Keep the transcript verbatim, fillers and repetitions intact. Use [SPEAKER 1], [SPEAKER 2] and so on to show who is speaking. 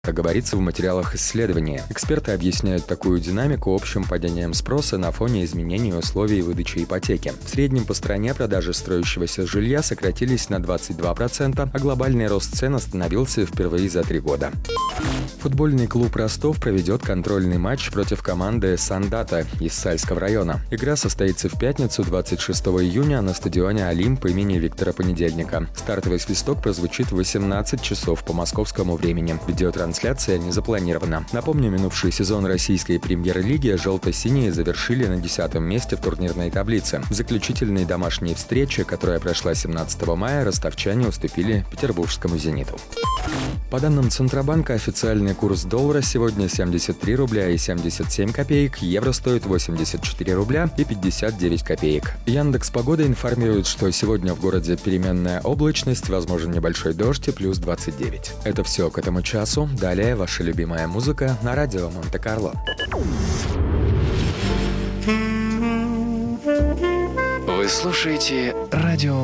[SPEAKER 1] как говорится в материалах исследования. Эксперты объясняют такую динамику общим падением спроса на фоне изменений условий выдачи ипотеки. В среднем по стране продажи строящегося жилья сократились на двадцать два процента, а глобальный рост цен остановился впервые за три года. Футбольный клуб «Ростов» проведет контрольный матч против команды «Сандата» из Сальского района. Игра состоится в пятницу, двадцать шестого июня, на стадионе «Олимп» имени Виктора Понедельника. Стартовый свисток прозвучит в восемнадцать часов по московскому времени. Видеотрансляция не запланирована. Напомню, минувший сезон российской премьер-лиги «Желто-синие» завершили на десятом месте в турнирной таблице. В заключительной домашней встрече, которая прошла семнадцатого мая, ростовчане уступили петербургскому «Зениту». По данным Центробанка, официальный курс доллара сегодня семьдесят три рубля и семьдесят семь копеек, евро стоит восемьдесят четыре рубля и пятьдесят девять копеек. Яндекс.Погода информирует, что сегодня в городе переменная облачность, возможен небольшой дождь и плюс двадцать девять. Это все к этому часу. Далее ваша любимая музыка на радио Монте-Карло.
[SPEAKER 2] Вы слушаете радио